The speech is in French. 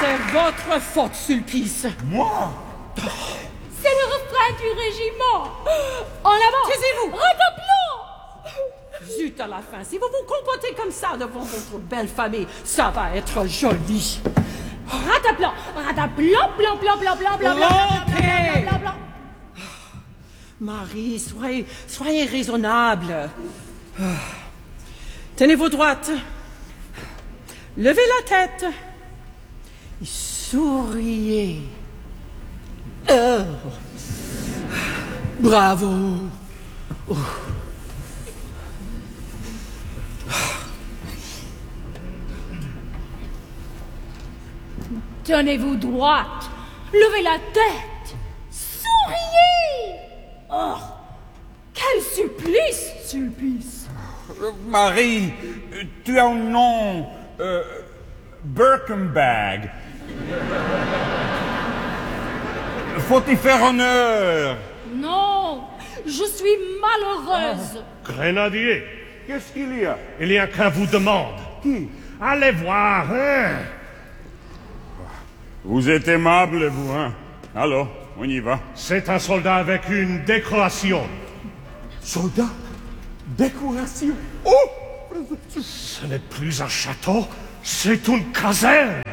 C'est votre faute, Sulpice. Moi? C'est le refrain du régiment. En avant. Taisez-vous. Redoublons. Zut à la fin, si vous vous comportez comme ça devant votre belle famille, ça va être joli. Rataplan. Rataplan, plan, plan, plan, plan, plan, plan, Rompez. plan, plan. Marie, soyez raisonnable. Tenez-vous droite. Levez la tête. Et souriez. Bravo. Tenez-vous droite. Levez la tête. Souriez. Oh, quel supplice, Sulpice. Marie, tu as un nom... Birkenbag. Faut y faire honneur. Non, je suis malheureuse. Grenadier, Qu'est-ce qu'il y a? il y a qu'un vous demande. Qui? Allez voir, hein? Vous êtes aimable, vous, hein? Alors, on y va. C'est un soldat avec une décoration. Soldat? Décoration? Oh! Ce n'est plus un château, c'est une caserne.